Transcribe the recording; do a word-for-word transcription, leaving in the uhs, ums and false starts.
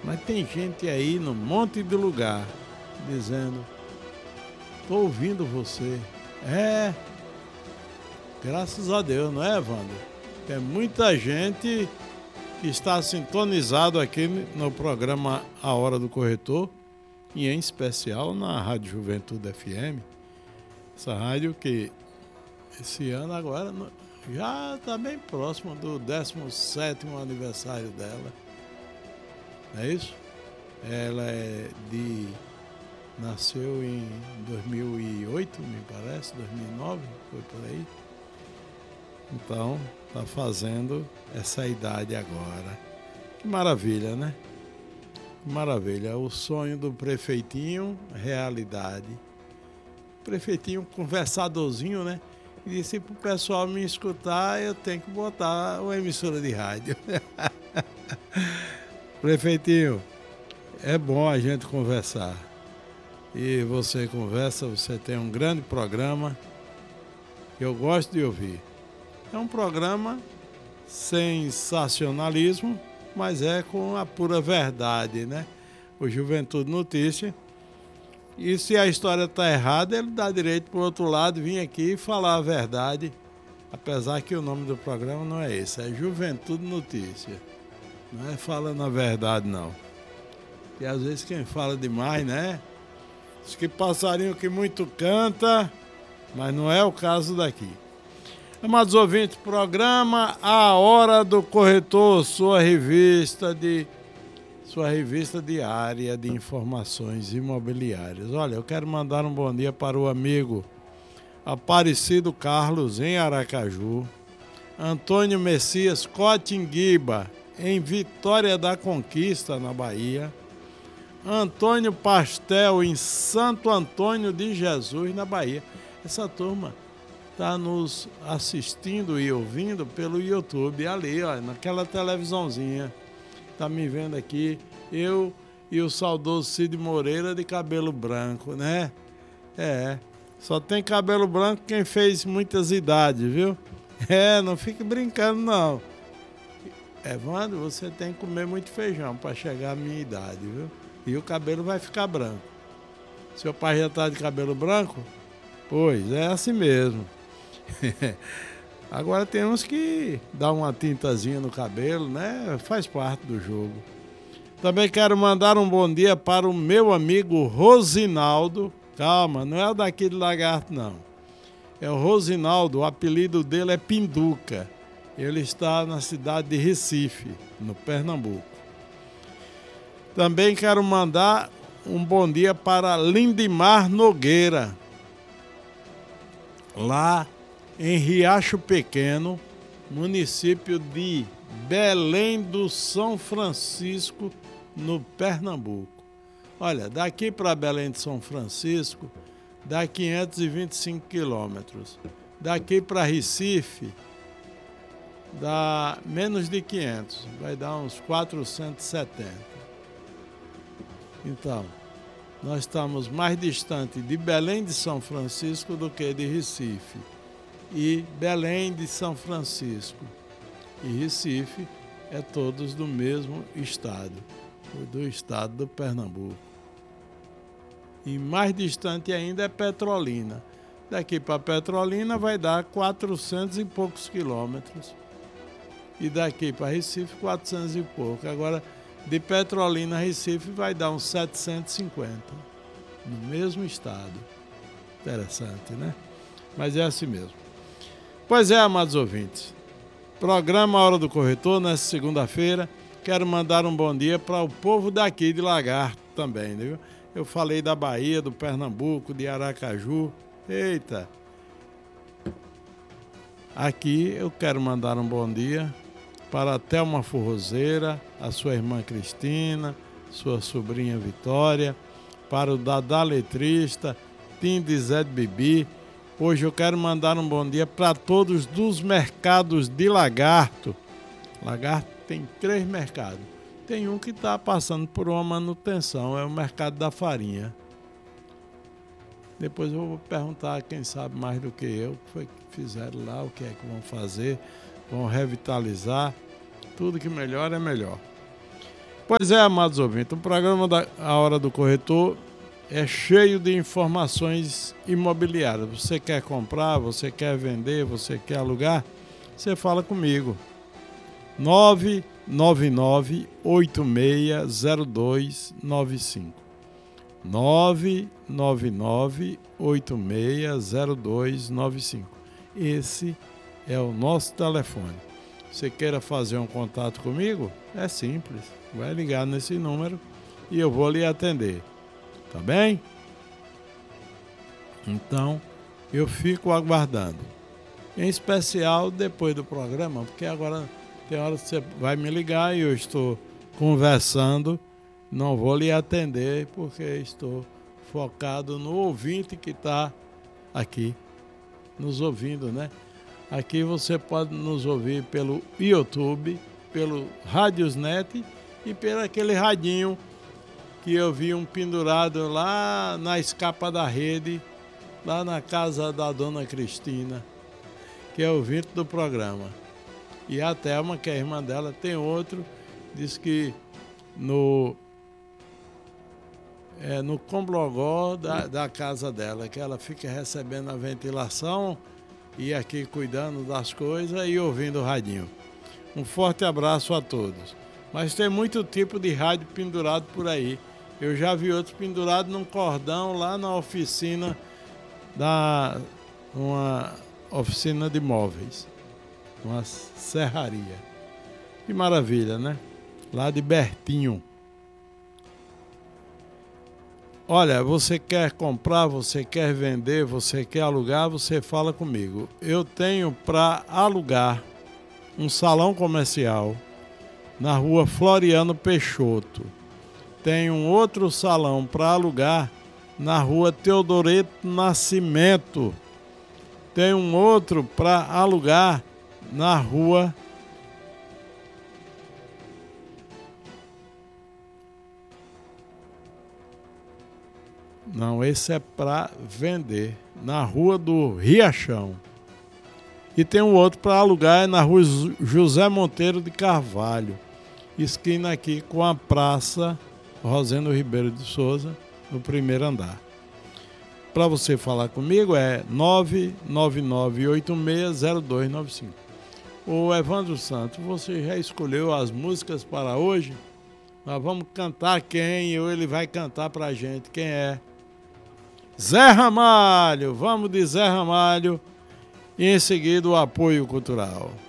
Mas tem gente aí num monte de lugar dizendo: estou ouvindo você. É, graças a Deus, não é, Wander? Tem muita gente que está sintonizado aqui no programa A Hora do Corretor, e em especial na Rádio Juventude F M. Essa rádio que esse ano agora já está bem próximo do décimo sétimo aniversário dela. Não é isso? Ela é de... nasceu em dois mil e oito, me parece, dois mil e nove, foi por aí. Então, está fazendo essa idade agora. Que maravilha, né? Que maravilha. O sonho do prefeitinho, realidade. O prefeitinho conversadorzinho, né? E disse para o pessoal me escutar, eu tenho que botar uma emissora de rádio. Prefeitinho, é bom a gente conversar. E você conversa, você tem um grande programa que eu gosto de ouvir. É um programa sensacionalismo, mas é com a pura verdade, né? O Juventude Notícia. E se a história está errada, ele dá direito para o outro lado vir aqui e falar a verdade, apesar que o nome do programa não é esse, é Juventude Notícia. Não é falando a verdade, não. E às vezes quem fala demais, né? Diz que passarinho que muito canta, mas não é o caso daqui. Amados ouvintes, programa A Hora do Corretor, sua revista de sua revista diária de informações imobiliárias. Olha, eu quero mandar um bom dia para o amigo Aparecido Carlos, em Aracaju, Antônio Messias Cotinguiba, em Vitória da Conquista, na Bahia, Antônio Pastel, em Santo Antônio de Jesus, na Bahia. Essa turma está nos assistindo e ouvindo pelo YouTube, ali, ó, naquela televisãozinha. Está me vendo aqui, eu e o saudoso Cid Moreira de cabelo branco, né? É, só tem cabelo branco quem fez muitas idades, viu? É, não fique brincando, não. Evandro, você tem que comer muito feijão para chegar à minha idade, viu? E o cabelo vai ficar branco. Seu pai já está de cabelo branco? Pois, é assim mesmo. Agora temos que dar uma tintazinha no cabelo, né? Faz parte do jogo. Também quero mandar um bom dia para o meu amigo Rosinaldo. Calma, não é o daqui de Lagarto, não. É o Rosinaldo, o apelido dele é Pinduca. Ele está na cidade de Recife, no Pernambuco. Também quero mandar um bom dia para Lindimar Nogueira, lá em Riacho Pequeno, município de Belém do São Francisco, no Pernambuco. Olha, daqui para Belém do São Francisco, dá quinhentos e vinte e cinco quilômetros. Daqui para Recife, dá menos de quinhentos, vai dar uns quatrocentos e setenta. Então, nós estamos mais distante de Belém de São Francisco do que de Recife. E Belém de São Francisco e Recife é todos do mesmo estado, do estado do Pernambuco. E mais distante ainda é Petrolina. Daqui para Petrolina vai dar quatrocentos e poucos quilômetros. E daqui para Recife, quatrocentos e pouco. Agora, de Petrolina a Recife vai dar uns setecentos e cinquenta, no mesmo estado. Interessante, né? Mas é assim mesmo. Pois é, amados ouvintes, programa Hora do Corretor, nessa segunda-feira, quero mandar um bom dia para o povo daqui de Lagarto também, viu? Eu falei da Bahia, do Pernambuco, de Aracaju, eita! Aqui eu quero mandar um bom dia para a Thelma Forrozeira, a sua irmã Cristina, sua sobrinha Vitória, para o Dadá Letrista, Tim de Zé de Bibi. Hoje eu quero mandar um bom dia para todos dos mercados de Lagarto. Lagarto tem três mercados. Tem um que está passando por uma manutenção, é o mercado da farinha. Depois eu vou perguntar a quem sabe mais do que eu, o que foi que fizeram lá, o que é que vão fazer, vão revitalizar. Tudo que melhor é melhor. Pois é, amados ouvintes, o programa da A Hora do Corretor é cheio de informações imobiliárias. Você quer comprar, você quer vender, você quer alugar? Você fala comigo. nove nove nove, oito seis zero dois nove cinco. nove nove nove, oito seis zero dois nove cinco. Esse é o nosso telefone. Você queira fazer um contato comigo? É simples. Vai ligar nesse número e eu vou lhe atender. Tá bem? Então, eu fico aguardando. Em especial depois do programa, porque agora tem hora que você vai me ligar e eu estou conversando. Não vou lhe atender porque estou focado no ouvinte que está aqui nos ouvindo, né? Aqui você pode nos ouvir pelo YouTube, pelo Radiosnet e pelo aquele radinho que eu vi um pendurado lá na escapa da rede, lá na casa da dona Cristina, que é ouvinte do programa. E a Thelma, que é a irmã dela, tem outro, diz que no, é, no complogó da, da casa dela, que ela fica recebendo a ventilação e aqui cuidando das coisas e ouvindo o radinho. Um forte abraço a todos. Mas tem muito tipo de rádio pendurado por aí. Eu já vi outros pendurados num cordão lá na oficina da uma oficina de móveis, uma serraria. Que maravilha, né? Lá de Bertinho. Olha, você quer comprar, você quer vender, você quer alugar, você fala comigo. Eu tenho para alugar um salão comercial na rua Floriano Peixoto. Tem um outro salão para alugar na rua Teodoreto Nascimento. Tem um outro para alugar na rua Não, esse é para vender, na rua do Riachão. E tem um outro para alugar na rua José Monteiro de Carvalho, esquina aqui com a Praça Rosendo Ribeiro de Souza, no primeiro andar. Para você falar comigo é nove nove nove, oito seis zero dois nove cinco. Ô Evandro Santos, você já escolheu as músicas para hoje? Nós vamos cantar quem? Ou ele vai cantar para a gente? Quem é? Zé Ramalho, vamos de Zé Ramalho e em seguida o apoio cultural.